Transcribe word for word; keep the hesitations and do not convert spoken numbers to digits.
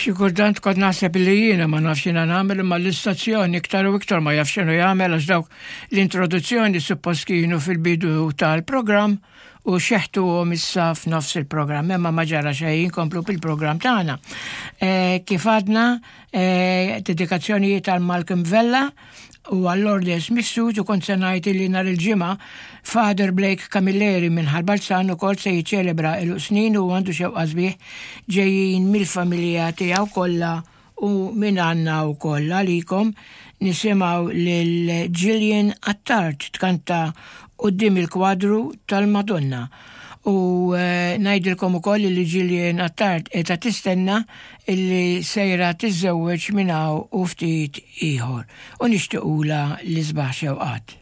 Xi kultant kont naħseb li jiena ma nafx jiena nagħmel imma l-istazzjoni iktar u iktar ma jafx x'inhu jagħmel għax dawk l-introduzzjoni suppost kienu fil-bidu tal-programm u xeħtuhom issa f'nofs il-programm imma ma ġara xejn inkomplu bil-programm tagħna. Kif għadna dedikazzjonijiet għal Malcolm Vella u għall-Lourdes Mifsud u kont se ngħid li nhar il-ġimgħa Father Blake Camilleri minn Ħarbalzan ukoll se jiċċelebra il-snin u għandu xewqa sbieħ ġejjin mill-familja tiegħu kollha u minn għandna wkoll għalikom nisimgħu lil Gillian Attard tkanta quddiem il-kwadru tal-Madonna. U uh, najdilkom ukoll li Gillian Attard qed tistenna illi sejra tiżżewweġ minn hawn u ftit ieħor u nixtiequla l-isbaħ xewqat.